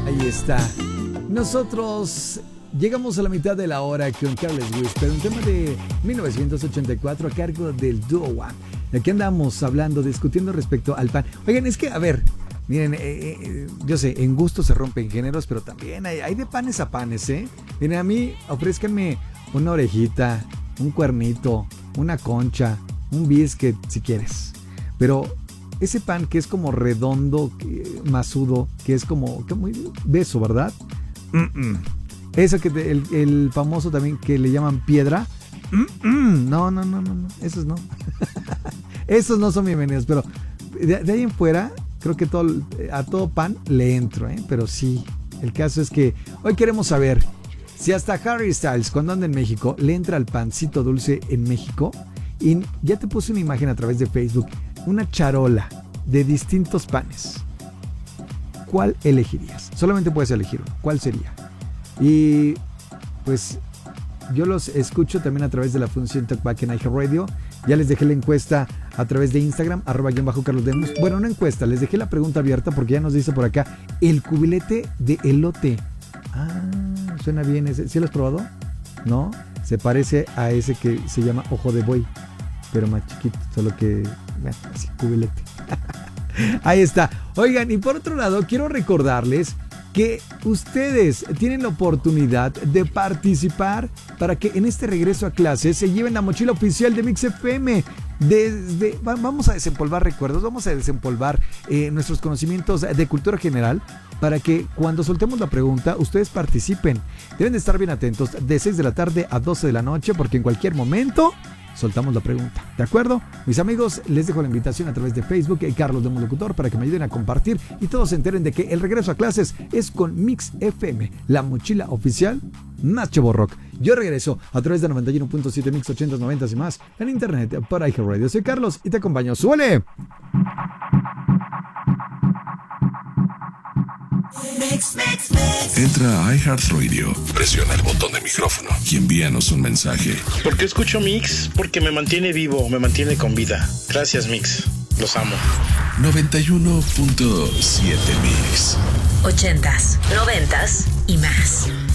Ahí está. Nosotros llegamos a la mitad de la hora con Careless Whisper, un tema de 1984 a cargo del dúo One. Y aquí andamos hablando, discutiendo respecto al pan. Oigan, es que, a ver, miren, yo sé, en gusto se rompen géneros, pero también hay de panes a panes, ¿eh? Miren, a mí, ofrézcanme una orejita, un cuernito, una concha, un biscuit, si quieres. Pero ese pan que es como redondo, masudo, que es como beso, ¿verdad? Eso que el famoso también que le llaman piedra. No, esos no. Esos no son bienvenidos, pero de ahí en fuera, creo que a todo pan le entro, ¿eh? Pero sí, el caso es que hoy queremos saber si hasta Harry Styles, cuando anda en México, le entra al pancito dulce en México. Y ya te puse una imagen a través de Facebook, una charola de distintos panes. ¿Cuál elegirías? Solamente puedes elegir uno. ¿Cuál sería? Y pues yo los escucho también a través de la función Talkback en iHeartRadio. Ya les dejé la encuesta a través de Instagram, @carlosdemus. Bueno, una encuesta, les dejé la pregunta abierta porque ya nos dice por acá, el cubilete de elote. Suena bien ese. ¿Sí lo has probado? ¿No? Se parece a ese que se llama ojo de buey, pero más chiquito, solo que, así, cubilete. Ahí está. Oigan, y por otro lado, quiero recordarles que ustedes tienen la oportunidad de participar para que en este regreso a clases se lleven la mochila oficial de Mix FM. Vamos a desempolvar recuerdos, vamos a desempolvar nuestros conocimientos de cultura general para que cuando soltemos la pregunta ustedes participen. Deben de estar bien atentos de 6 de la tarde a 12 de la noche porque en cualquier momento soltamos la pregunta, ¿de acuerdo? Mis amigos, les dejo la invitación a través de Facebook, Carlos Demus Locutor, para que me ayuden a compartir y todos se enteren de que el regreso a clases es con Mix FM, la mochila oficial más Rock. Yo regreso a través de 91.7 Mix 80s, 90s y más en internet para iHeartRadio. Soy Carlos y te acompaño. ¡Suele! Entra a iHeartRadio, presiona el botón de micrófono y envíanos un mensaje. ¿Por qué escucho Mix? Porque me mantiene vivo, me mantiene con vida. Gracias, Mix. Los amo. 91.7 Mix. 80s, 90s y más.